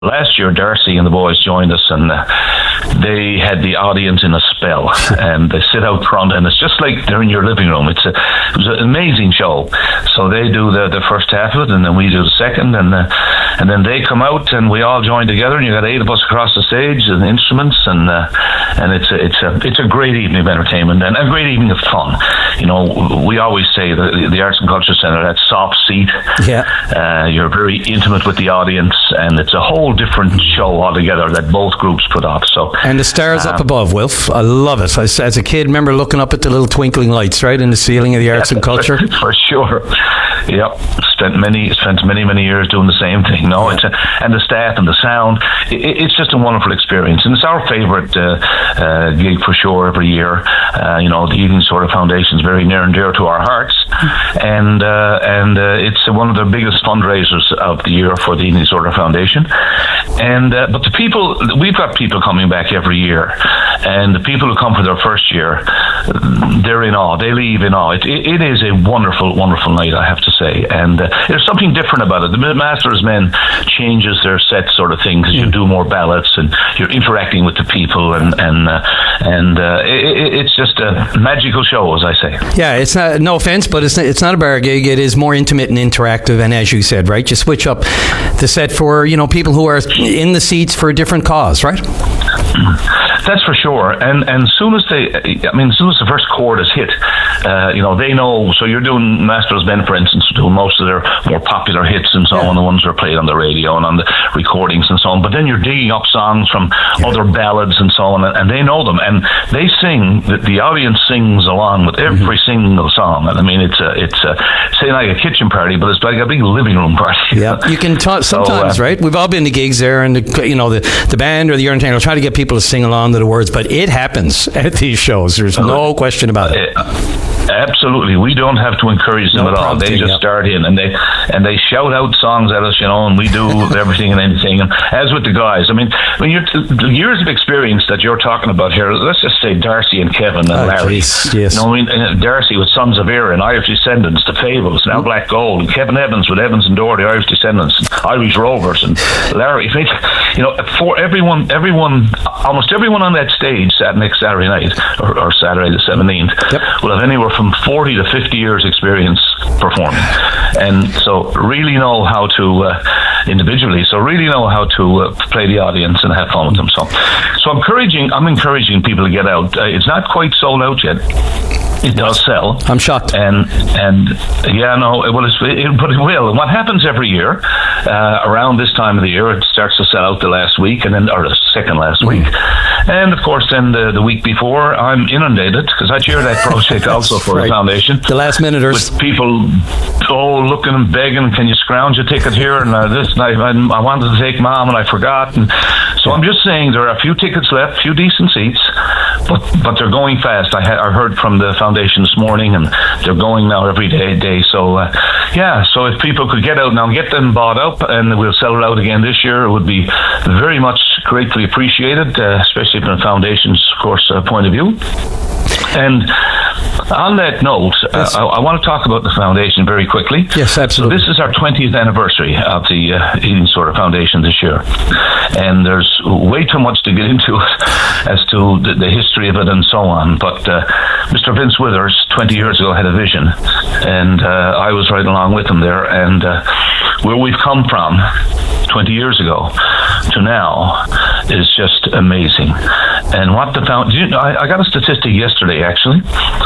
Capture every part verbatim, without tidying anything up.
last year, Darcy and the boys joined us, and uh, they had the audience in a spell. And they sit out front, and it's just like they're in your living room. It's a, it was an amazing show. So they do the, the first half of it, and then we do the second, and uh, and then they come out, and we all join together. And you got eight of us across the stage, and instruments, and uh, and it's a, it's a it's a great evening of entertainment and a great evening of fun. You know, we always say that the Arts and Culture Centre, that soft seat. Yeah. Uh, you're very intimate with the audience, and it's a whole different show altogether that both groups put off. So and the stars um, up above, Wilf, I love it. As, as a kid, remember looking up at the little twinkling lights right in the ceiling of the Arts and Culture. For sure. Yep. Spent many spent many many years doing the same thing. No, it's a, and the staff and the sound. It, it's just a wonderful experience, and it's our favourite uh, uh, gig for sure every year. Uh, you know, the Evening Sort of Foundation is very near and dear to our hearts, and uh, and uh, it's one of the biggest fundraisers of the year for the Evening Sort of Foundation. And uh, but the people, we've got people coming back every year, and the people who come for their first year, they're in awe. They leave in awe. It, it, it is a wonderful, wonderful night, I have to say. And uh, there's something different about it. The Masters Men changes their set sort of thing, because you do more ballads and you're interacting with the people, and and uh, and uh, it, it's just a magical show, as I say. Yeah, it's not, no offense, but it's not, it's not a bar gig. It is more intimate and interactive, and as you said, right, you switch up the set for, you know, people who are in the seats for a different cause, right? That's for sure. And and as soon as they, I mean, as soon as the first chord is hit, uh, you know, they know. So you're doing Masters Men, for instance, doing most of their more popular hits and so yeah. on, the ones that are played on the radio and on the recordings and so on. But then you're digging up songs from yeah. other ballads and so on, and they know them, and they sing. The, the audience sings along with every mm-hmm. single song. And I mean, it's a, it's a, say like a kitchen party, but it's like a big living room party. Yeah, you can talk sometimes, so, uh, right? We've all been to gigs there, and the, you know, the the band or the entertainer will try to get people to sing along to the words, but it happens at these shows. There's no question about it. Absolutely, we don't have to encourage them no at all. They just up. start in and they and they shout out songs at us, you know, and we do everything and anything. And as with the guys, I mean, when you're the years of experience that you're talking about here, let's just say Darcy and Kevin and oh, Larry. Geez, yes. You know, I mean, Darcy with Sons of Erin, Irish Descendants, The Fables, Now Black Gold, and Kevin Evans with Evans and Doherty, Irish Descendants, and Irish Rovers, and Larry. You know, for everyone, everyone, almost everyone on that stage sat next Saturday night or, or Saturday the seventeenth yep. will have anywhere from forty to fifty years experience performing, and so really know how to uh, individually so really know how to uh, play the audience and have fun with them. So so I'm encouraging I'm encouraging people to get out. Uh, it's not quite sold out yet. It does sell. I'm shocked. And and yeah, no, well, it's, it, but it will. And what happens every year uh, around this time of the year, it starts to sell out the last week, and then or the second last week, and of course, then the, the week before, I'm inundated because I chair that project also for right. the foundation. The last minuters with people, oh, looking and begging, can you scrounge a ticket here? And uh, this, and I, I wanted to take Mom, and I forgot. And so I'm just saying there are a few tickets left, a few decent seats, but but they're going fast. I, ha- I heard from the foundation this morning, and they're going now every day. day. So uh, yeah, so if people could get out now and get them bought up, and we'll sell it out again this year, it would be very much gratefully appreciated, uh, especially from the foundation's, of course, uh, point of view. And on that note, yes. uh, I, I want to talk about the foundation very quickly. Yes, absolutely. So this is our twentieth anniversary of the uh, Eating Disorder Foundation this year, and there's way too much to get into as to the, the history of it and so on. But uh, Mister Vince Withers, twenty years ago, had a vision, and uh, I was right along with him there. And uh, where we've come from twenty years ago to now is just amazing. And what the found, you know, I, I got a statistic yesterday, actually.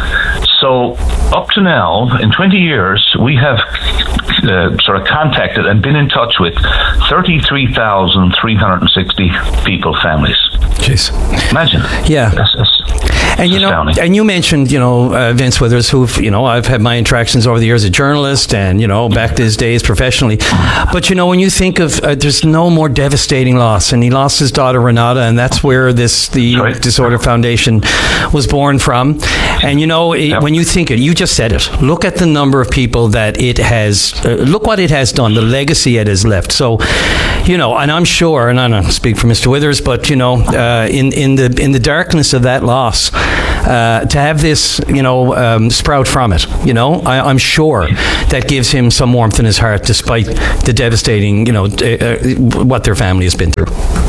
So up to now, in twenty years, we have uh, sort of contacted and been in touch with thirty-three thousand three hundred sixty people, families. Jeez. Imagine. Yeah. That's, that's, And you know, astounding. and you mentioned, you know, uh, Vince Withers, who, you know, I've had my interactions over the years as a journalist, and you know, back to his days professionally. But you know, when you think of, uh, there's no more devastating loss, and he lost his daughter Renata, and that's where this the right. Disorder Foundation was born from. And you know, it, yep. when you think it, you just said it. Look at the number of people that it has. Uh, look what it has done. The legacy it has left. So, you know, and I'm sure, and I don't speak for Mister Withers, but you know, uh, in in the in the darkness of that loss, uh, to have this, you know, um, sprout from it. You know, I, I'm sure that gives him some warmth in his heart, despite the devastating, you know, uh, what their family has been through.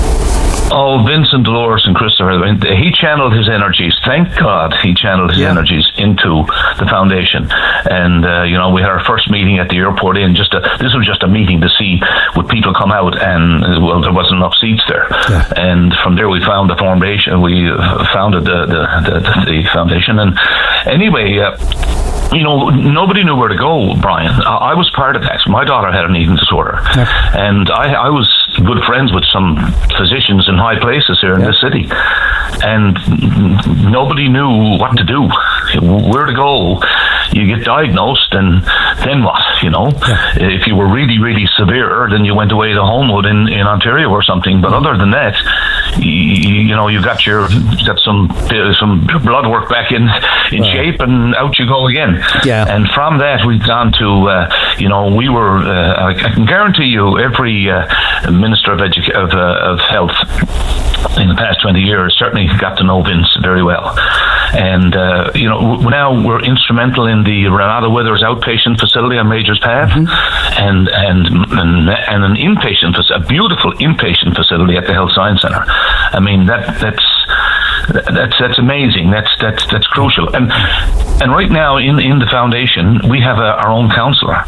Oh, Vincent, Dolores, and Christopher, he channeled his energies. Thank God he channeled his yeah. energies into the foundation. And, uh, you know, we had our first meeting at the airport in just a, this was just a meeting to see would people come out, and, well, there wasn't enough seats there. Yeah. And from there we found the foundation, we founded the, the, the, the foundation. And anyway, uh, you know, nobody knew where to go, Brian. I, I was part of that. My daughter had an eating disorder. Yeah. And I, I was good friends with some physicians in high places here in yeah. this city. And nobody knew what to do, where to go. You get diagnosed, and then what, you know? Yeah. If you were really, really severe, then you went away to Homewood in, in Ontario or something. But other than that, you, you know, you got your got some some blood work back in, in right. shape, and out you go again. Yeah. And from that, we've gone to, uh, you know, we were, uh, I can guarantee you, every uh, Minister of, Edu- of, uh, of Health in the past twenty years certainly got to know Vince very well. And, uh, you know, now we're instrumental in the Renata Withers outpatient facility on Majors Path, mm-hmm. and, and and and an inpatient, a beautiful inpatient facility at the Health Science Centre. I mean, that that's that's that's amazing. That's that's that's crucial. And and right now in in the foundation we have a, our own counsellor,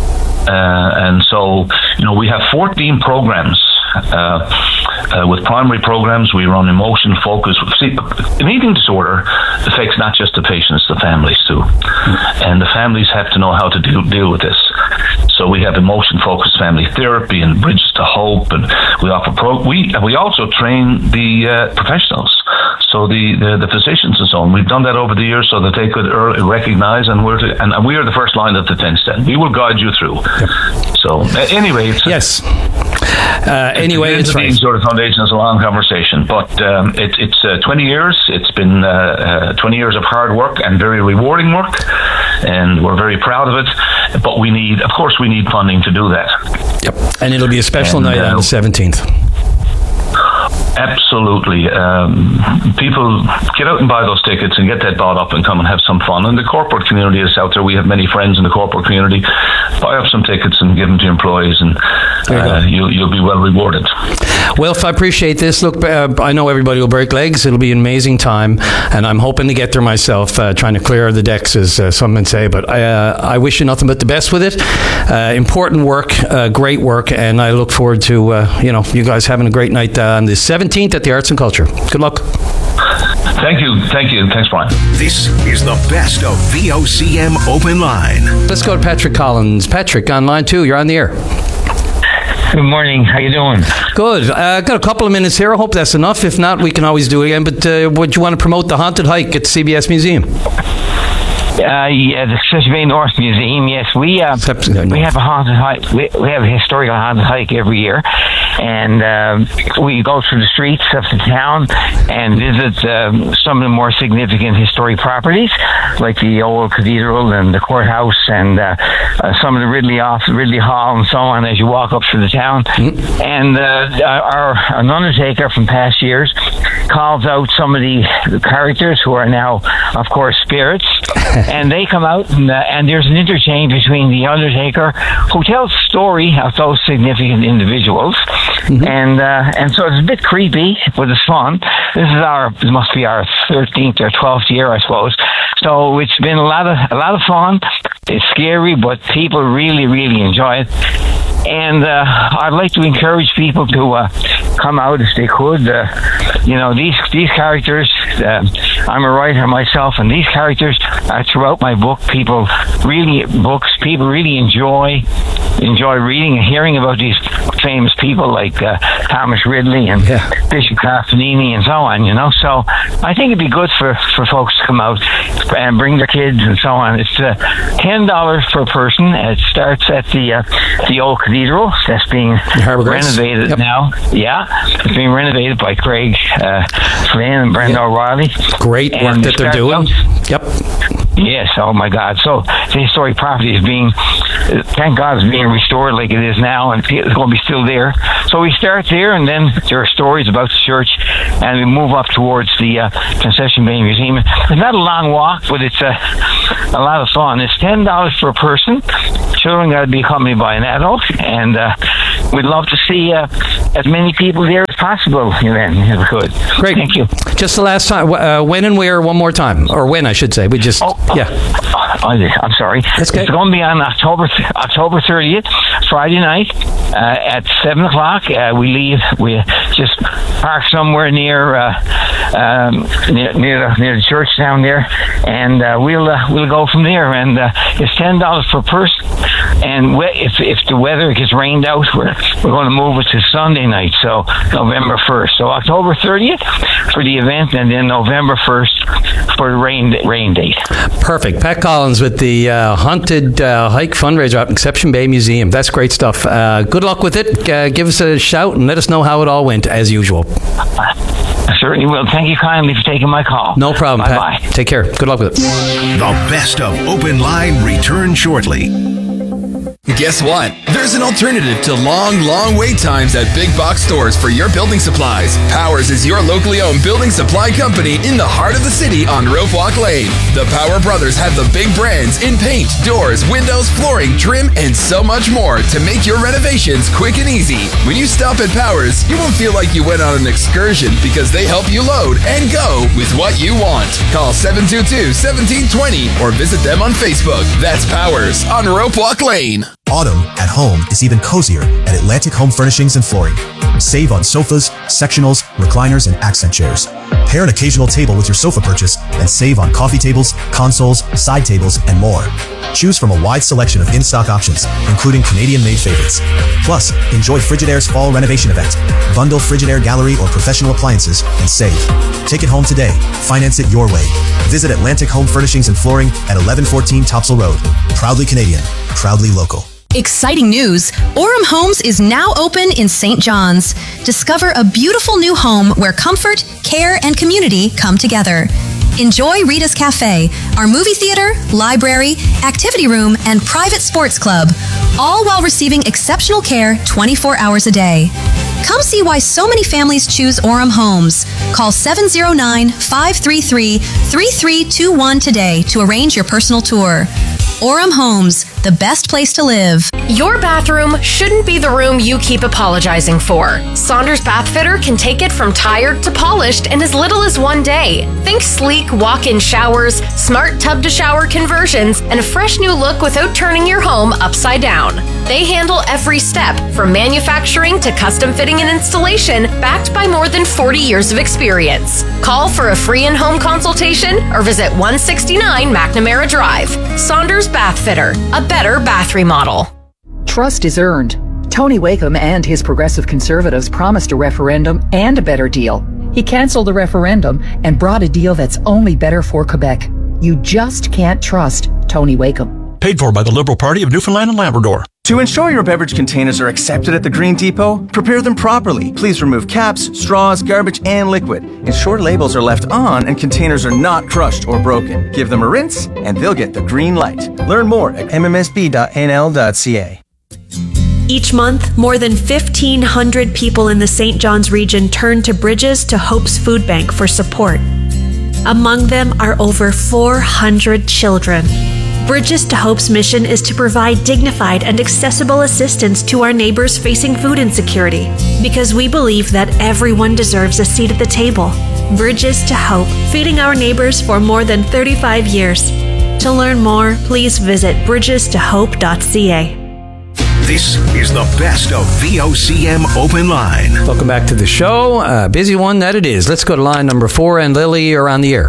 uh, and so you know we have fourteen programs. Uh, uh, with primary programs, we run emotion focus. See, an eating disorder affects not just the patients, the families too, and the families have to know how to deal, deal with this. So we have emotion focused family therapy and Bridges to Hope, and we offer pro. We we also train the uh, professionals. So the, the, the physicians and so on, we've done that over the years so that they could early recognize, and we're to, and, and we are the first line of defense. Then we will guide you through. Yep. So uh, anyway, it's yes. Uh, anyway, it's right. The sort of foundation is a long conversation, but um, it, it's uh, twenty years. It's been uh, uh, twenty years of hard work and very rewarding work, and we're very proud of it. But we need, of course, we need funding to do that. Yep, and it'll be a special and, night uh, on the seventeenth. Absolutely. Um, people get out and buy those tickets and get that bought up and come and have some fun. And the corporate community is out there. We have many friends in the corporate community. Buy up some tickets and give them to employees, and uh, you you'll, you'll be well rewarded. Wilf, I appreciate this. Look, uh, I know everybody will break legs. It'll be an amazing time, and I'm hoping to get there myself, uh, trying to clear the decks, as uh, some men say. But I, uh, I wish you nothing but the best with it. Uh, important work, uh, great work, and I look forward to uh, you know you guys having a great night uh, on the seventeenth at the Arts and Culture. Good luck. Thank you. Thank you. Thanks, Brian. This is the best of V O C M Open Line. Let's go to Patrick Collins. Patrick, on line two. You're on the air. Good morning. How you doing? Good. I uh, got a couple of minutes here. I hope that's enough. If not, we can always do it again. But uh, would you want to promote the Haunted Hike at the C B S Museum? Uh, yeah, the Scotia Bay North Museum. Yes, we uh, we have a haunted hike. We, we have a historical haunted hike every year, and uh, we go through the streets of the town and visit um, some of the more significant historic properties, like the old cathedral and the courthouse, and uh, uh, some of the Ridley off Ridley Hall and so on. As you walk up through the town, mm-hmm. and uh, our an undertaker from past years calls out some of the, the characters who are now, of course, spirits. And they come out, and, uh, and there's an interchange between the undertaker, who tells the story of those significant individuals, mm-hmm. and uh, and so it's a bit creepy, but it's fun. This is our, it must be our thirteenth or twelfth year, I suppose. So it's been a lot of a lot of fun. It's scary, but people really, really enjoy it. And uh, I'd like to encourage people to uh, come out if they could. Uh, you know, these these characters, uh, I'm a writer myself, and these characters are throughout my book. People really, books, people really enjoy enjoy reading and hearing about these famous people like uh, Thomas Ridley and yeah. Bishop Carfanini and so on, you know. So I think it'd be good for, for folks to come out and bring their kids and so on. It's uh, ten dollars per person. It starts at the uh, the old cathedral that's being renovated yep. now. Yeah, it's being renovated by Craig uh, Flynn and Brenda yep. O'Reilly. Great work and that they're doing. Out, yep. Yes, oh my God. So the historic property is being, thank God, it's being restored like it is now, and it's going to be still there so we start there, and then there are stories about the church, and we move up towards the uh, Concession Bay Museum. It's not a long walk, but it's a, a lot of fun. It's ten dollars per person. Children got to be accompanied by an adult, and uh, we'd love to see uh, as many people there as possible, you know, if we could. Great. Thank you. Just the last time, uh, when and where, one more time, or when I should say. We just, oh, yeah. Oh, I'm sorry. That's okay. It's going to be on October October thirtieth, Friday night, uh, at seven o'clock. Uh, we leave. We just park somewhere near uh, um, near near the, near the church down there, and uh, we'll uh, we'll go from there. And uh, it's ten dollars per person. And we, if if the weather gets rained out, we're we're going to move it to Sunday night, so November first. So October thirtieth for the event, and then November first for the rain rain date. Perfect. Pat Collins with the uh, Haunted uh, Hike fundraiser at Conception Bay Museum. That's great stuff. Uh, good luck with it. Uh, give us a shout and let us know how it all went, as usual. I certainly will. Thank you kindly for taking my call. No problem, Bye-bye. Pat. Take care. Good luck with it. The best of Open Line returns shortly. Guess what? There's an alternative to long, long wait times at big box stores for your building supplies. Powers is your locally owned building supply company in the heart of the city on Rope Walk Lane. The Power Brothers have the big brands in paint, doors, windows, flooring, trim, and so much more to make your renovations quick and easy. When you stop at Powers, you won't feel like you went on an excursion because they help you load and go with what you want. Call seven two two, one seven two zero or visit them on Facebook. That's Powers on Rope Walk Lane. Autumn at home is even cozier at Atlantic Home Furnishings and Flooring. Save on sofas, sectionals, recliners, and accent chairs. Pair an occasional table with your sofa purchase and save on coffee tables, consoles, side tables, and more. Choose from a wide selection of in-stock options, including Canadian-made favorites. Plus, enjoy Frigidaire's fall renovation event. Bundle Frigidaire Gallery or professional appliances and save. Take it home today. Finance it your way. Visit Atlantic Home Furnishings and Flooring at eleven fourteen Topsail Road. Proudly Canadian. Proudly local. Exciting news! Orem Homes is now open in Saint John's. Discover a beautiful new home where comfort, care, and community come together. Enjoy Rita's Cafe, our movie theater, library, activity room, and private sports club, all while receiving exceptional care twenty-four hours a day. Come see why so many families choose Orem Homes. Call seven oh nine, five three three, three three two one today to arrange your personal tour. Orem Homes, the best place to live. Your bathroom shouldn't be the room you keep apologizing for. Saunders Bath Fitter can take it from tired to polished in as little as one day. Think sleek walk-in showers, smart tub-to-shower conversions, and a fresh new look without turning your home upside down. They handle every step, from manufacturing to custom fitting and installation, backed by more than forty years of experience. Call for a free in-home consultation or visit one sixty-nine McNamara Drive. Saunders Bath Fitter, a better bath remodel. Trust is earned. Tony Wakeham and his Progressive Conservatives promised a referendum and a better deal. He cancelled the referendum and brought a deal that's only better for Quebec. You just can't trust Tony Wakeham. Paid for by the Liberal Party of Newfoundland and Labrador. To ensure your beverage containers are accepted at the Green Depot, prepare them properly. Please remove caps, straws, garbage, and liquid. Ensure labels are left on and containers are not crushed or broken. Give them a rinse and they'll get the green light. Learn more at m m s b dot n l dot c a. Each month, more than fifteen hundred people in the Saint John's region turn to Bridges to Hope's Food Bank for support. Among them are over four hundred children. Bridges to Hope's mission is to provide dignified and accessible assistance to our neighbors facing food insecurity, because we believe that everyone deserves a seat at the table. Bridges to Hope, feeding our neighbors for more than thirty-five years. To learn more, please visit bridges to hope dot c a. This is the best of V O C M Open Line. Welcome back to the show. Uh, busy one that it is. Let's go to line number four, and Lily, you're on the air.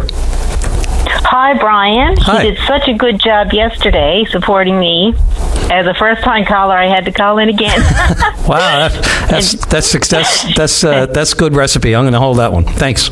Hi, Brian. Hi. You did such a good job yesterday supporting me. As a first-time caller, I had to call in again. Wow, that, that's that's that's that's uh, that's good recipe. I'm going to hold that one. Thanks.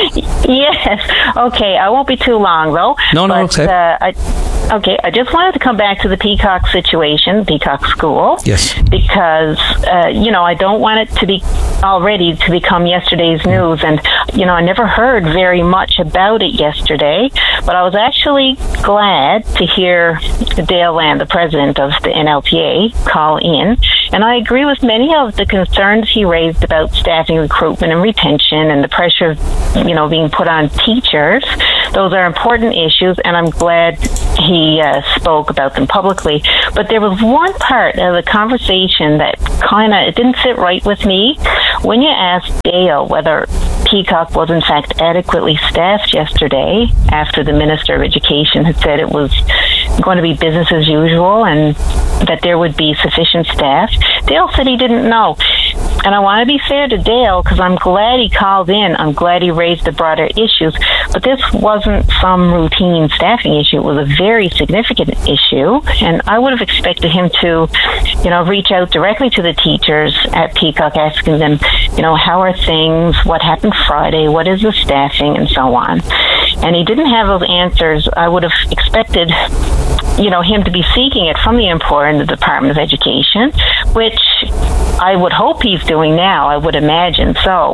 Yes. Okay. I won't be too long though. No, no. But, okay. Uh, I, okay. I just wanted to come back to the Peacock situation, Peacock School. Yes. Because uh, you know I don't want it to be already to become yesterday's news, and you know I never heard very much about it yesterday. But I was actually glad to hear Dale Land, the president of the N L T A call in, and I agree with many of the concerns he raised about staffing recruitment and retention and the pressure, you know, being put on teachers. Those are important issues, and I'm glad he uh, spoke about them publicly. But there was one part of the conversation that kind of, it didn't sit right with me. When you asked Dale whether Peacock was in fact adequately staffed yesterday, after the Minister of Education had said it was going to be business as usual and that there would be sufficient staff, Dale said he didn't know. And I want to be fair to Dale, because I'm glad he called in. I'm glad he raised the broader issues. But this wasn't some routine staffing issue. It was a very significant issue. And I would have expected him to, you know, reach out directly to the teachers at Peacock, asking them, you know, how are things? What happened Friday? What is the staffing? And so on. And he didn't have those answers. I would have expected, you know, him to be seeking it from the employer in the Department of Education, which I would hope he's doing now. I would imagine so.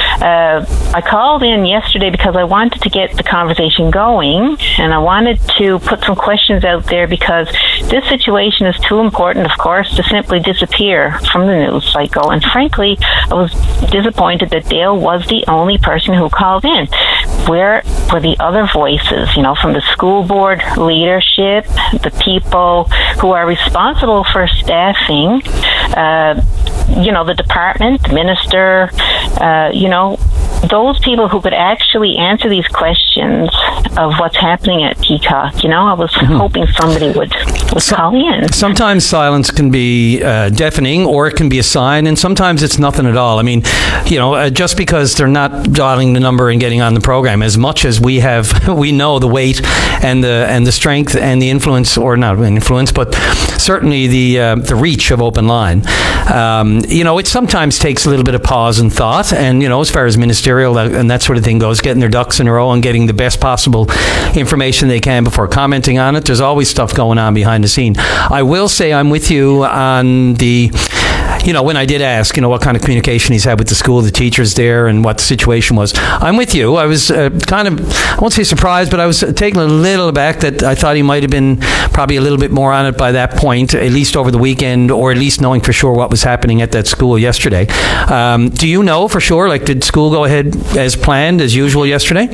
Uh, I called in yesterday because I wanted to get the conversation going, and I wanted to put some questions out there because this situation is too important, of course, to simply disappear from the news cycle. And frankly, I was disappointed that Dale was the only person who called in. Where were the other voices, you know, from the school board leadership, the people who are responsible for staffing, uh, you know, the department, the minister, uh, you know, those people who could actually answer these questions of what's happening at Peacock. You know, I was mm-hmm. hoping somebody would, would so, call in. Sometimes silence can be uh, deafening, or it can be a sign, and sometimes it's nothing at all. I mean, you know, uh, just because they're not dialing the number and getting on the program, as much as we have, we know the weight and the and the strength and the influence, or not influence, but certainly the uh, the reach of Open Line. Um, you know, it sometimes takes a little bit of pause and thought, and you know, as far as ministerial and that sort of thing goes, getting their ducks in a row and getting the best possible information they can before commenting on it. There's always stuff going on behind the scene. I will say I'm with you on the, you know, when I did ask, you know, what kind of communication he's had with the school, the teachers there, and what the situation was. I'm with you. I was uh, kind of, I won't say surprised, but I was taken a little aback that I thought he might have been probably a little bit more on it by that point, at least over the weekend, or at least knowing for sure what was happening at that school yesterday. Um, do you know for sure, like, did school go ahead as planned, as usual yesterday?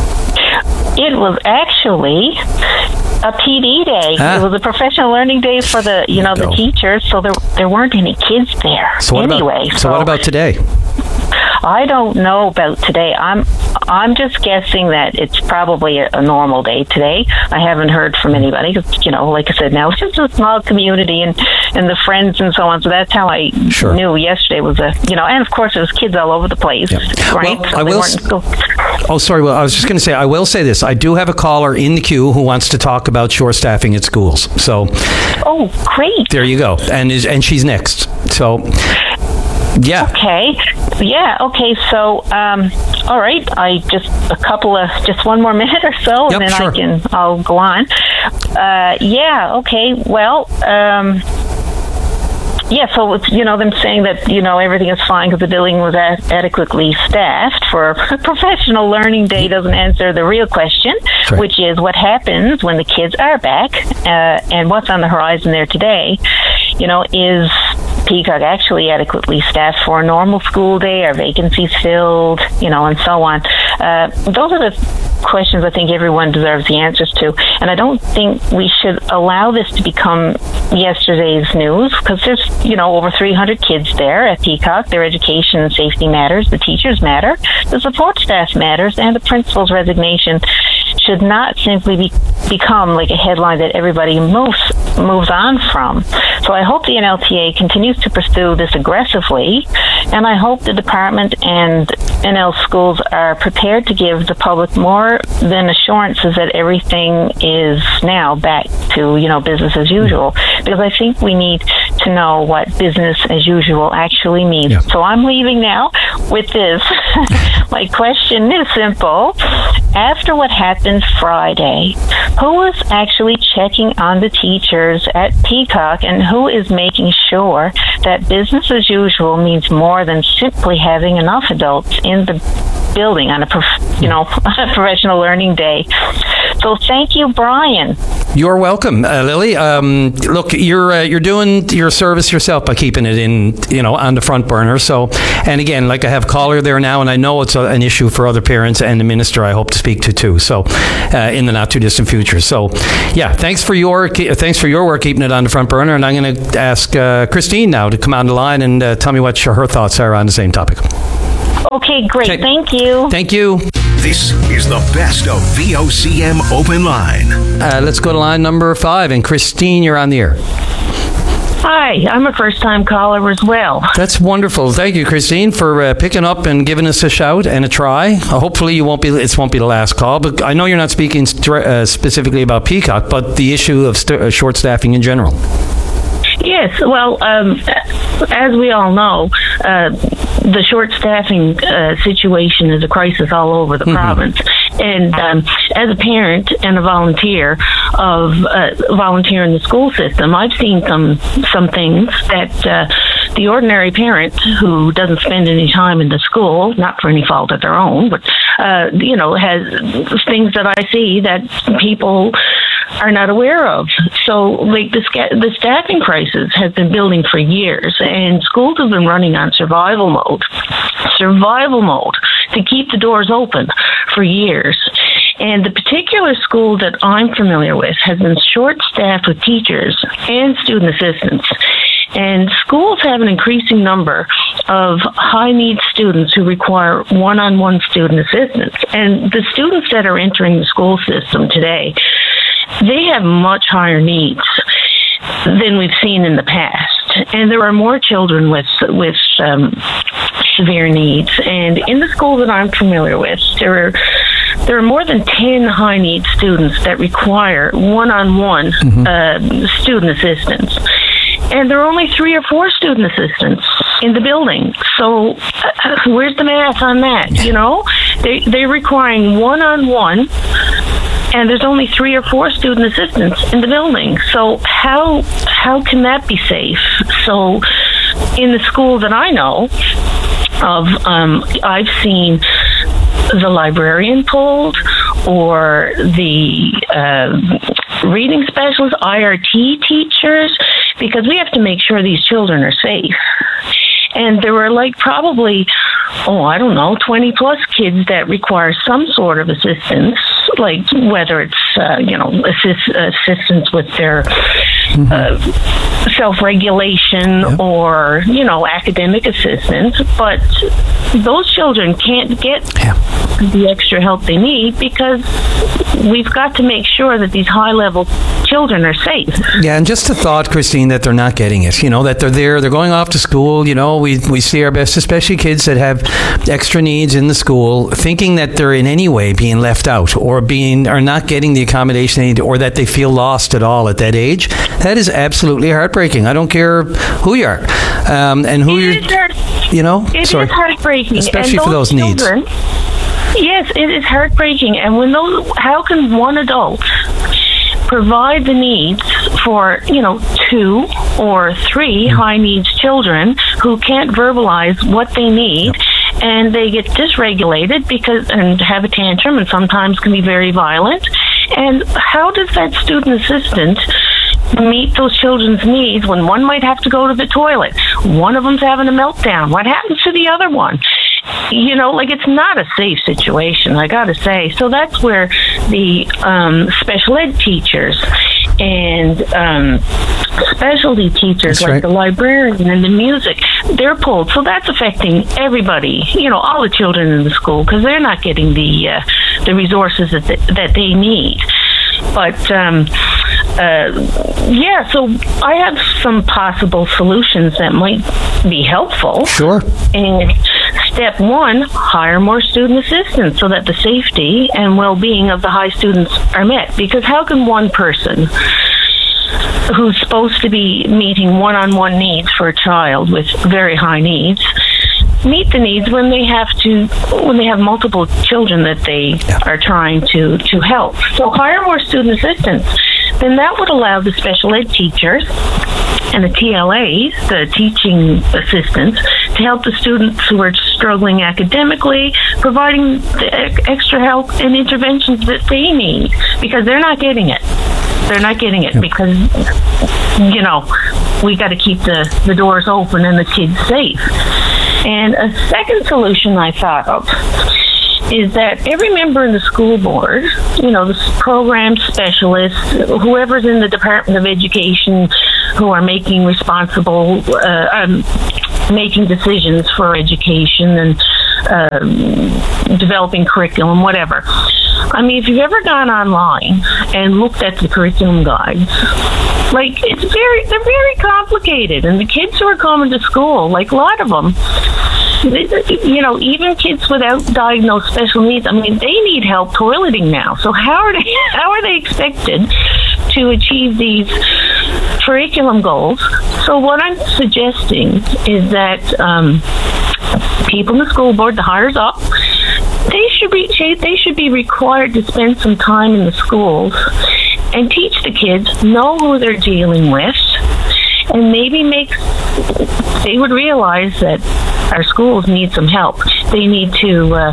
It was actually a P D day. Ah. It was a professional learning day for the, you know, the teachers, so there there weren't any kids there. So what anyway, about, so, so what about today? I don't know about today. I'm I'm just guessing that it's probably a, a normal day today. I haven't heard from anybody. You know, like I said, now it's a small community and, and the friends and so on. So that's how I sure. knew yesterday was a, you know, and of course there was kids all over the place, yeah. right? Well, so I will. S- oh, sorry. Well, I was just going to say, I will say this. I do have a caller in the queue who wants to talk about shore staffing at schools. So, oh, great. There you go. And is and she's next. So. Yeah. Okay. Yeah. Okay. So, um, all right. I just a couple of just one more minute or so, yep, and then sure. I can I'll go on. Uh, yeah. Okay. Well. Um, Yeah, so it's, you know, them saying that, you know, everything is fine because the building was a- adequately staffed for a professional learning day doesn't answer the real question, right. which is what happens when the kids are back, uh, and what's on the horizon there today. You know, is Peacock actually adequately staffed for a normal school day? Are vacancies filled? You know, and so on. Uh, those are the questions I think everyone deserves the answers to, and I don't think we should allow this to become yesterday's news, because there's, you know, over three hundred kids there at Peacock. Their education and safety matters, the teachers matter, the support staff matters, and the principal's resignation should not simply be, become like a headline that everybody moves moves on from. So I hope the N L T A continues to pursue this aggressively, and I hope the department and N L schools are prepared to give the public more than assurances that everything is now back to, you know, business as usual, because I think we need to know what business as usual actually means. Yeah. So I'm leaving now with this. My question is simple. After what happened Friday, who is actually checking on the teachers at Peacock, and who is making sure that business as usual means more than simply having enough adults in the building on a prof- you know on a professional learning day? So thank you, Brian. You're welcome, uh, Lily. Um, look, you're uh, you're doing your service yourself by keeping it in, you know, on the front burner. So, and again, like I have caller there now, and I know it's a, an issue for other parents and the minister I hope to speak to too. So, uh, in the not too distant future. So, yeah, thanks for your thanks for your work keeping it on the front burner. And I'm going to ask uh, Christine now to come on the line and uh, tell me what her thoughts are on the same topic. Okay, great. Okay. Thank you. Thank you. This is the best of V O C M Open Line. Uh, let's go to line number five. And Christine, you're on the air. Hi, I'm a first-time caller as well. That's wonderful. Thank you, Christine, for uh, picking up and giving us a shout and a try. Uh, hopefully, you won't be. It won't be the last call. But I know you're not speaking st- uh, specifically about Peacock, but the issue of st- uh, short staffing in general. Yes, well, um, as we all know, uh, the short staffing uh, situation is a crisis all over the mm-hmm. province. And um, as a parent and a volunteer of uh, volunteer in the school system, I've seen some some things that uh, the ordinary parent who doesn't spend any time in the school, not for any fault of their own, but uh, you know, has things that I see that people are not aware of. So, like the sca- the staffing crisis has been building for years, and schools have been running on survival mode, survival mode to keep the doors open for years. And the particular school that I'm familiar with has been short-staffed with teachers and student assistants. And schools have an increasing number of high-need students who require one-on-one student assistance. And the students that are entering the school system today, they have much higher needs than we've seen in the past. And there are more children with with um, severe needs. And in the school that I'm familiar with, there are there are more than ten high-need students that require one-on-one mm-hmm. uh, student assistance. And there are only three or four student assistants in the building. So uh, where's the math on that? You know, they, they're requiring one-on-one, and there's only three or four student assistants in the building. So how how can that be safe? So in the school that I know of, um, I've seen the librarian pulled, or the uh, reading specialists, I R T teachers, because we have to make sure these children are safe. And there were like probably, oh, I don't know, twenty plus kids that require some sort of assistance, like whether it's, uh, you know, assist, assistance with their mm-hmm. uh, self-regulation yep. or, you know, academic assistance. But those children can't get yeah. the extra help they need because we've got to make sure that these high-level children are safe. Yeah, and just the thought, Christine, that they're not getting it, you know, that they're there, they're going off to school, you know, we we see our best, especially kids that have extra needs in the school, thinking that they're in any way being left out or being or not getting the accommodation they need, or that they feel lost at all at that age. That is absolutely heartbreaking. I don't care who you are um, and who it you're, is, you know, it sorry, is heartbreaking, especially and for those children, needs. Yes, it is heartbreaking. And when those, how can one adult provide the needs for, you know, two or three high needs children who can't verbalize what they need, and they get dysregulated because and have a tantrum and sometimes can be very violent? And how does that student assistant meet those children's needs when one might have to go to the toilet, one of them's having a meltdown? What happens to the other one? You know, like, it's not a safe situation, I gotta say. So that's where the um, special ed teachers and um, specialty teachers, that's like right. the librarian and the music, they're pulled. So that's affecting everybody, you know, all the children in the school, because they're not getting the uh, the resources that they, that they need. But um, uh, yeah, so I have some possible solutions that might be helpful. Sure. And step one, hire more student assistants so that the safety and well-being of the high students are met. Because how can one person who's supposed to be meeting one-on-one needs for a child with very high needs meet the needs when they have to when they have multiple children that they yeah. are trying to to help? So hire more student assistants. Then that would allow the special ed teachers and the T L As, the teaching assistants, to help the students who are struggling academically, providing the extra help and interventions that they need, because they're not getting it. They're not getting it because, you know, we got to keep the, the doors open and the kids safe. And a second solution I thought of is that every member in the school board, you know, the program specialists, whoever's in the Department of Education who are making responsible, uh, um, making decisions for education and um, developing curriculum, whatever. I mean, if you've ever gone online and looked at the curriculum guides, like, it's very, they're very complicated. And the kids who are coming to school, like a lot of them, you know, even kids without diagnosed special needs, I mean, they need help toileting now. So how are they, how are they expected to achieve these curriculum goals? So what I'm suggesting is that um, people in the school board, the hires up, they should be they should be required to spend some time in the schools and teach the kids, know who they're dealing with, and maybe make they would realize that our schools need some help. They need to uh,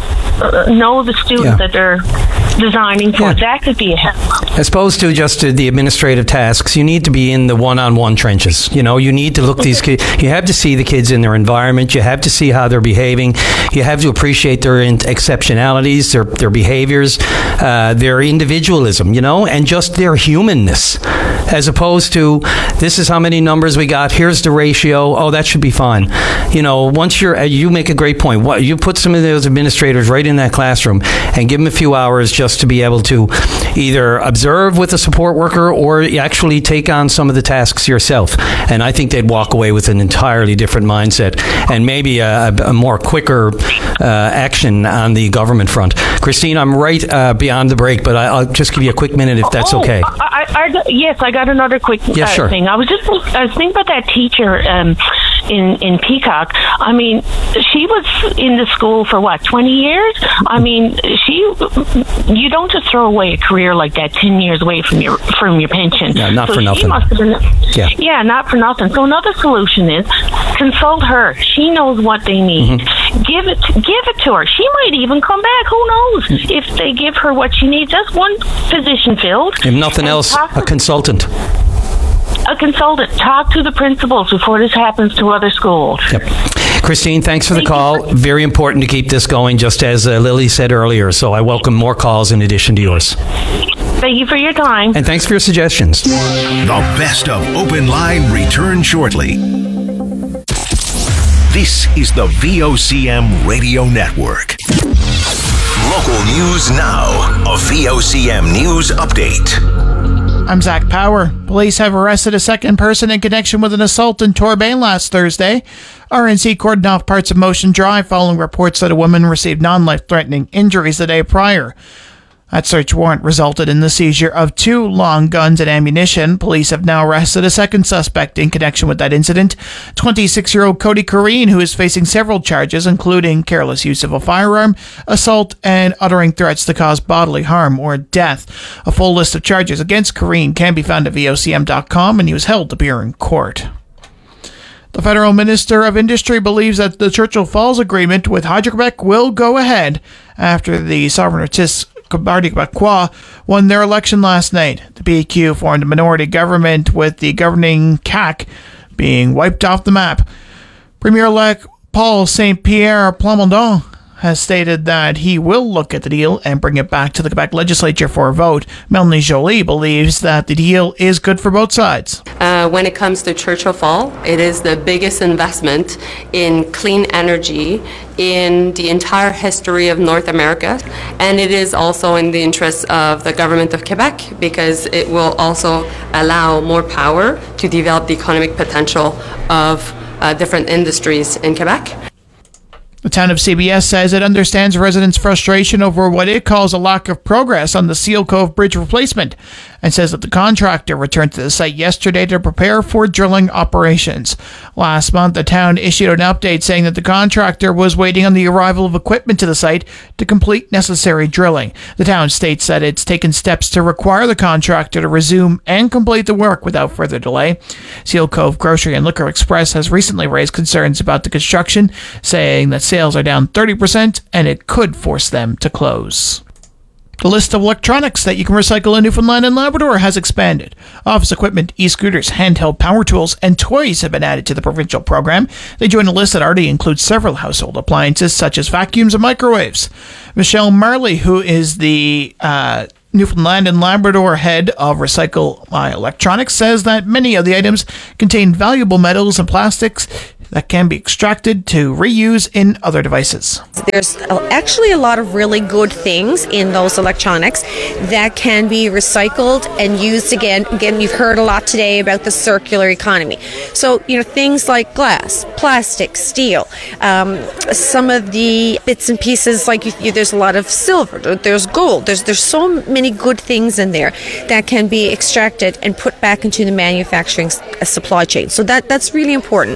know the students yeah. that they're designing for. Yeah. That could be a help. As opposed to just uh, the administrative tasks, you need to be in the one-on-one trenches. You know, you need to look these kids. You have to see the kids in their environment. You have to see how they're behaving. You have to appreciate their in- exceptionalities, their their behaviors, uh, their individualism. You know, and just their humanness, as opposed to this is how many numbers we got. Here's the ratio. Oh, that should be fine. You know, once you're, uh, you make a great point. What you put some of those administrators right in that classroom and give them a few hours just to be able to either observe with a support worker or actually take on some of the tasks yourself. And I think they'd walk away with an entirely different mindset and maybe a, a more quicker uh, action on the government front. Christine, I'm right uh, beyond the break, but I, I'll just give you a quick minute if that's oh, okay. I, I, I, yes, I got another quick yeah, uh, sure. thing. I was just I was thinking about that teacher um, in in Peacock. I mean, she was in the school for what, twenty years? I mean, she. You don't just throw away a career like that ten years away from your from your pension. Yeah, not so for nothing. She must have been, yeah. yeah, not for nothing. So another solution is consult her. She knows what they need. Mm-hmm. Give it, give it to her. She might even come back. Who knows? Mm-hmm. If they give her what she needs, just one position filled. If nothing else, a consultant. A consultant. Talk to the principals before this happens to other schools. Yep. Christine, thanks for the Thank call. For- Very important to keep this going, just as uh, Lily said earlier. So I welcome more calls in addition to yours. Thank you for your time. And thanks for your suggestions. The best of Open Line returns shortly. This is the V O C M Radio Network. Local news now. A V O C M News Update. I'm Zach Power. Police have arrested a second person in connection with an assault in Torbay last Thursday. R N C cordoned off parts of Motion Drive following reports that a woman received non-life-threatening injuries the day prior. That search warrant resulted in the seizure of two long guns and ammunition. Police have now arrested a second suspect in connection with that incident, twenty-six-year-old Cody Corrine, who is facing several charges, including careless use of a firearm, assault, and uttering threats to cause bodily harm or death. A full list of charges against Corrine can be found at V O C M dot com, and he was held to appear in court. The Federal Minister of Industry believes that the Churchill Falls Agreement with Hydro-Quebec will go ahead after the Souverainist Parti Québécois won their election last night. The P Q formed a minority government with the governing C A Q being wiped off the map. Premier-elect Paul Saint Pierre Plamondon has stated that he will look at the deal and bring it back to the Quebec legislature for a vote. Melanie Joly believes that the deal is good for both sides. Uh, when it comes to Churchill Fall, it is the biggest investment in clean energy in the entire history of North America, and it is also in the interest of the government of Quebec because it will also allow more power to develop the economic potential of uh, different industries in Quebec. The town of C B S says it understands residents' frustration over what it calls a lack of progress on the Seal Cove Bridge replacement. and says that the contractor returned to the site yesterday to prepare for drilling operations. Last month, the town issued an update saying that the contractor was waiting on the arrival of equipment to the site to complete necessary drilling. The town states that it's taken steps to require the contractor to resume and complete the work without further delay. Seal Cove Grocery and Liquor Express has recently raised concerns about the construction, saying that sales are down thirty percent and it could force them to close. The list of electronics that you can recycle in Newfoundland and Labrador has expanded. Office equipment, e-scooters, handheld power tools, and toys have been added to the provincial program. They join a list that already includes several household appliances, such as vacuums and microwaves. Michelle Marley, who is the uh, Newfoundland and Labrador head of Recycle My Electronics, says that many of the items contain valuable metals and plastics that can be extracted to reuse in other devices. There's actually a lot of really good things in those electronics that can be recycled and used again. Again, you've heard a lot today about the circular economy. So, you know, things like glass, plastic, steel, um, some of the bits and pieces, like you, you, there's a lot of silver, there's gold, there's, there's so many good things in there that can be extracted and put back into the manufacturing supply chain. So that, that's really important.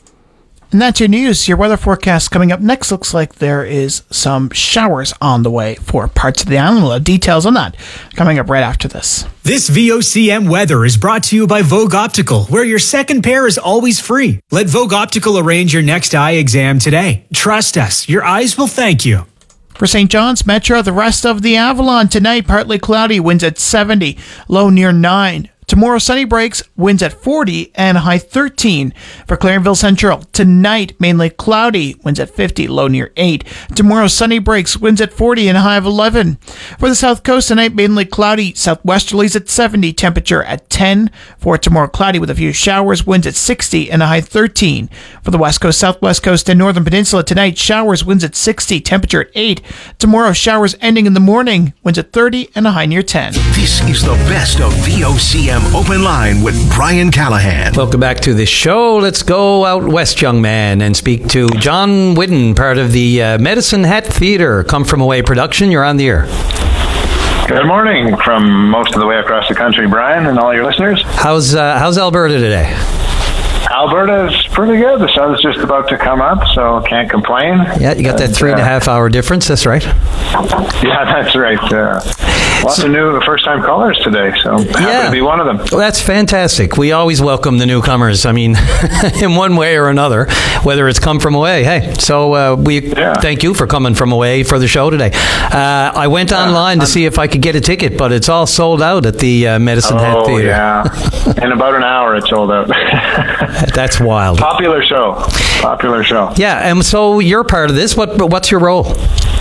And that's your news. Your weather forecast coming up next. Looks like there is some showers on the way for parts of the island. We'll have details on that coming up right after this. This V O C M weather is brought to you by Vogue Optical, where your second pair is always free. Let Vogue Optical arrange your next eye exam today. Trust us, your eyes will thank you. For Saint John's Metro, the rest of the Avalon tonight, partly cloudy, winds at seventy, low near nine. Tomorrow, sunny breaks, winds at forty and a high thirteen. For Clarenville Central, tonight, mainly cloudy, winds at fifty, low near eight. Tomorrow, sunny breaks, winds at forty and a high of eleven. For the South Coast, tonight, mainly cloudy, southwesterlies at seventy, temperature at ten. For tomorrow, cloudy with a few showers, winds at sixty and a high thirteen. For the West Coast, Southwest Coast, and Northern Peninsula, tonight, showers, winds at sixty, temperature at eight. Tomorrow, showers ending in the morning, winds at thirty and a high near ten. This is the best of V O C M Open Line with Brian Callahan. Welcome back to the show. Let's go out west, young man, and speak to John Whidden, part of the uh, Medicine Hat Theatre, Come From Away production. You're on the air. Good morning from most of the way across the country, Brian, and all your listeners. How's uh, how's Alberta today? Alberta's pretty good. The sun's just about to come up, so can't complain. Yeah, you got that three and a half hour difference. That's right. Yeah, that's right. Uh, lots so, of new first-time callers today, so happy yeah. to be one of them. Well, that's fantastic. We always welcome the newcomers. I mean, in one way or another, whether it's come from away. Hey, so uh, we yeah. thank you for coming from away for the show today. Uh, I went yeah, online to I'm, see if I could get a ticket, but it's all sold out at the uh, Medicine oh, Hat Theatre. yeah. In about an hour, it's sold out. That's wild. Popular show. Popular show. Yeah, and so you're part of this. What What's your role?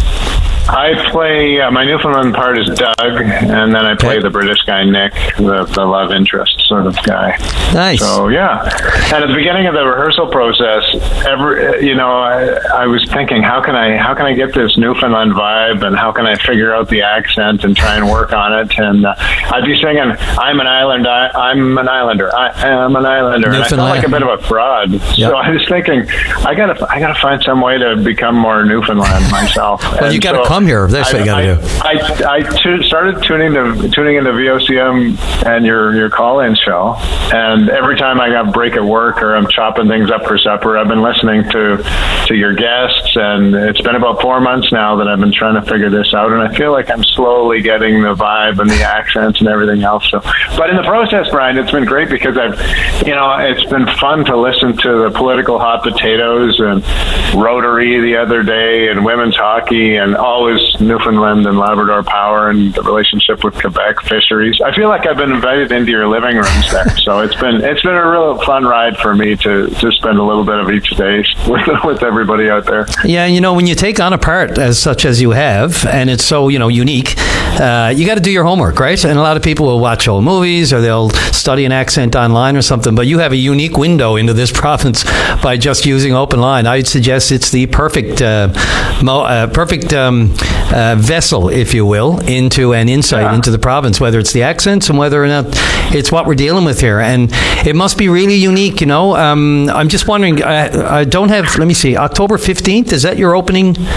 I play, uh, my Newfoundland part is Doug, and then I play okay. the British guy, Nick, the, the love interest sort of guy. Nice. So, yeah. And at the beginning of the rehearsal process, every, you know, I, I was thinking, how can I how can I get this Newfoundland vibe, and how can I figure out the accent and try and work on it? And uh, I'd be singing, I'm an islander, I, I'm an islander, I am an islander. And I felt like a bit of a fraud. Yep. So I was thinking, I gotta, I gotta find some way to become more Newfoundland myself. Well, and you gotta so, come here. That's what you got to do. I, I, I t- started tuning to tuning into V O C M and your your call-in show, and every time I got a break at work or I'm chopping things up for supper, I've been listening to to your guests, and it's been about four months now that I've been trying to figure this out, and I feel like I'm slowly getting the vibe and the accents and everything else. So, but in the process, Brian, it's been great because I've, you know, it's been fun to listen to the political hot potatoes and Rotary the other day and women's hockey and always Newfoundland and Labrador Power and the relationship with Quebec fisheries. I feel like I've been invited into your living rooms there, so it's been it's been a real fun ride for me to to spend a little bit of each day with with everybody out there. Yeah, you know, when you take on a part as such as you have, and it's so you know unique, uh, you got to do your homework, right? And a lot of people will watch old movies or they'll study an accent online or something, but you have a unique window into this province by just using Open Line. I'd suggest it's the perfect uh, mo- uh, perfect. Um, Uh, vessel, if you will, into an insight yeah. into the province, whether it's the accents and whether or not it's what we're dealing with here. And it must be really unique, you know. Um, I'm just wondering, I, I don't have, let me see, October fifteenth, is that your opening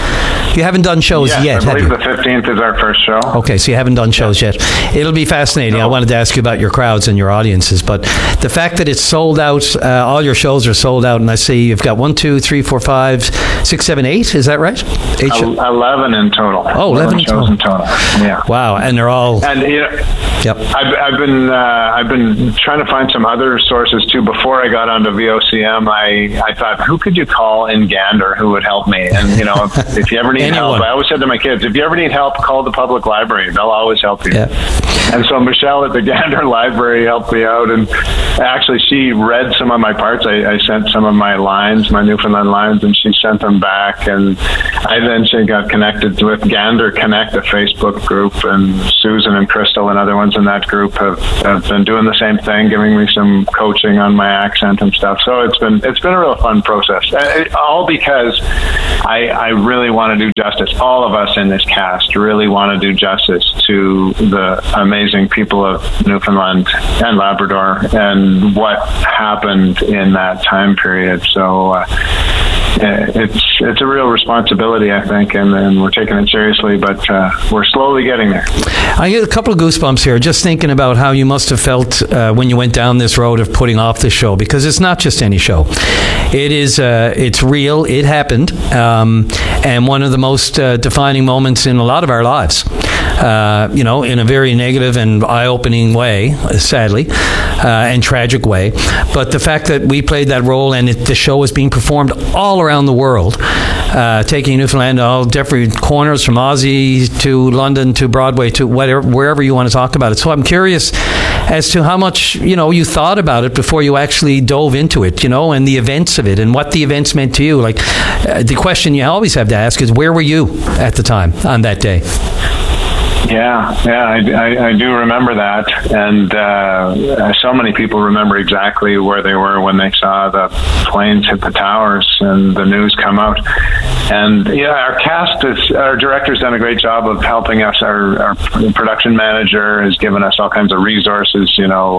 You haven't done shows yes, yet, I have believe you? the fifteenth is our first show. Okay, so you haven't done shows yet. It'll be fascinating. No. I wanted to ask you about your crowds and your audiences, but the fact that it's sold out, uh, all your shows are sold out, and I see you've got one, two, three, four, five, six, seven, eight. Is that right? Eight shows? eleven in total. Oh, eleven, eleven in shows total. in total. Yeah. Wow, and they're all. And you know, yep. I've, I've been uh, I've been trying to find some other sources too. Before I got onto V O C M, I I thought, who could you call in Gander who would help me? And you know, if, if you ever need help, I always said to my kids, if you ever need help, call the public library. They'll always help you. Yeah. And so Michelle at the Gander Library helped me out, and actually she read some of my parts. I, I sent some of my lines, my Newfoundland lines, and she sent them back. And I then she got connected with Gander Connect, a Facebook group, and Susan and Crystal and other ones in that group have, have been doing the same thing, giving me some coaching on my accent and stuff. So it's been it's been a real fun process, it, all because I, I really want to do justice. All of us in this cast really want to do justice to the amazing people of Newfoundland and Labrador and what happened in that time period. So uh, it's it's a real responsibility, I think, and, and we're taking it seriously, but uh, we're slowly getting there. I get a couple of goosebumps here just thinking about how you must have felt uh, when you went down this road of putting off the show, because it's not just any show. It is uh, it's real. It happened, um, and one of the most uh, defining moments in a lot of our lives. Uh, you know, in a very negative and eye-opening way, sadly, uh, and tragic way. But the fact that we played that role and it, the show is being performed all around the world, uh, taking Newfoundland to all different corners, from Aussie to London to Broadway to whatever, wherever you want to talk about it. So I'm curious as to how much, you know, you thought about it before you actually dove into it, you know, and the events of it and what the events meant to you. Like, uh, the question you always have to ask is, where were you at the time on that day? Yeah, yeah, I, I, I do remember that, and uh, so many people remember exactly where they were when they saw the planes hit the towers and the news come out. And yeah, our cast is, our director's done a great job of helping us. Our, our production manager has given us all kinds of resources. You know,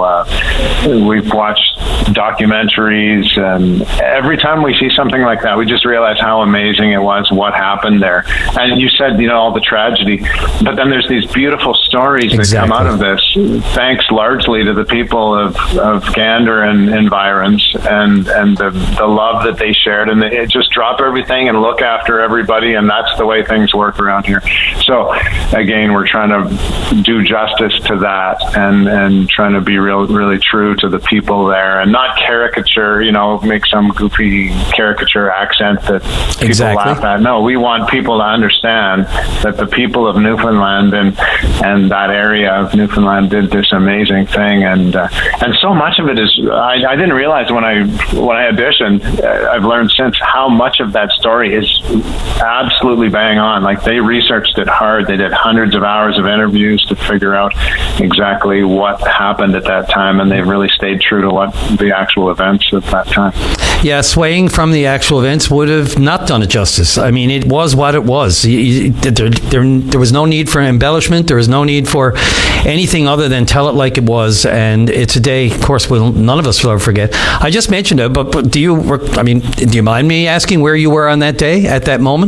uh, we've watched documentaries, and every time we see something like that, we just realize how amazing it was, what happened there. And you said, you know, all the tragedy, but then there's these beautiful stories exactly. that come out of this, thanks largely to the people of, of Gander and environs, and and the, the love that they shared, and it just drop everything and look after everybody, and that's the way things work around here. So again, we're trying to do justice to that, and and trying to be real really true to the people there, and not caricature, you know, make some goofy caricature accent that people exactly. laugh at. No, we want people to understand that the people of Newfoundland and and that area of Newfoundland did this amazing thing, and uh, and so much of it is I, I didn't realize when I when I auditioned. uh, I've learned since how much of that story is absolutely bang on. Like, they researched it hard. They did hundreds of hours of interviews to figure out exactly what happened at that time, and they've really stayed true to what the actual events at that time. Yeah, swaying from the actual events would have not done it justice. I mean, it was what it was. There, there, there was no need for embellishment. There was no need for anything other than tell it like it was. And it's a day, of course, we'll, none of us will ever forget. I just mentioned it, but, but do you? I mean, do you mind me asking where you were on that day, at that moment?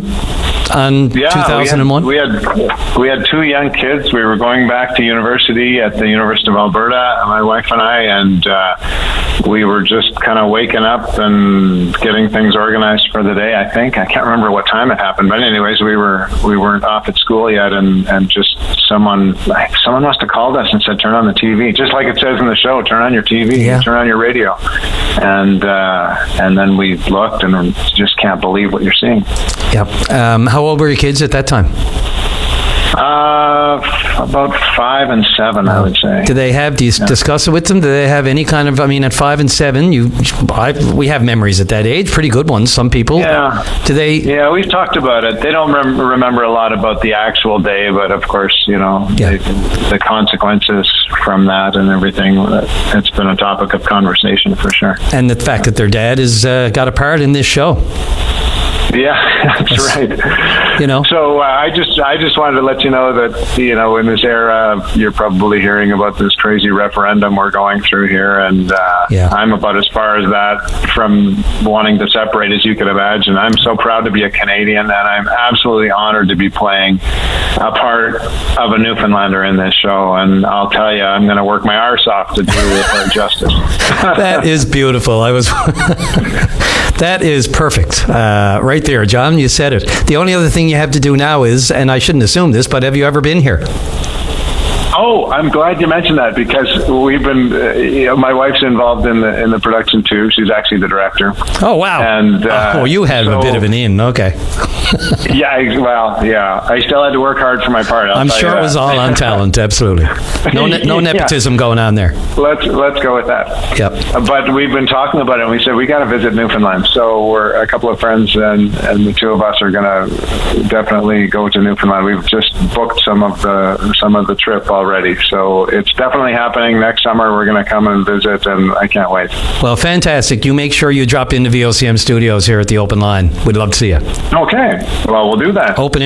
On yeah, two thousand one? We had, we had we had two young kids. We were going back to university at the University of Alberta, my wife and I, and uh, we were just kind of waking up and getting things organized for the day. I think I can't remember what time it happened, but anyways, we were we weren't off at school yet, and, and just someone someone must have called us and said, "Turn on the T V," just like it says in the show. Turn on your T V, yeah. Turn on your radio, and uh, and then we looked and just can't believe what you're seeing. Yep. Um, How old were your kids at that time? Uh, about five and seven, I would say. Do they have? Do you yeah. discuss it with them? Do they have any kind of? I mean, at five and seven, you, I, we have memories at that age, pretty good ones. Some people. Yeah. Do they? Yeah, we've talked about it. They don't rem- remember a lot about the actual day, but of course, you know, yeah. they, the consequences from that and everything. It's been a topic of conversation for sure. And the fact that their dad has uh, got a part in this show. Yeah, that's right. You know. So uh, I just I just wanted to let you know that, you know, in this era, you're probably hearing about this crazy referendum we're going through here, and uh, yeah. I'm about as far as that from wanting to separate as you can imagine. I'm so proud to be a Canadian, and I'm absolutely honored to be playing a part of a Newfoundlander in this show. And I'll tell you, I'm going to work my arse off to do it for justice. That is beautiful. I was. That is perfect. Uh, right there, John, you said it. The only other thing you have to do now is, and I shouldn't assume this, but have you ever been here? Oh, I'm glad you mentioned that, because we've been, uh, you know, my wife's involved in the in the production too. She's actually the director. Oh, wow. And uh, oh, you had so, a bit of an in. Okay. yeah, I- well, yeah. I still had to work hard for my part. I'll I'm tell sure you it was that. all on talent. Absolutely. No, ne- no Yeah. nepotism going on there. Let's let's go with that. Yep. But we've been talking about it, and we said we got to visit Newfoundland. So we're a couple of friends, and, and the two of us are going to definitely go to Newfoundland. We've just booked some of the some of the trip already. So it's definitely happening next summer. We're going to come and visit, and I can't wait. Well, fantastic. You make sure you drop into V O C M Studios here at the Open Line. We'd love to see you. Okay. Well, we'll do that. Open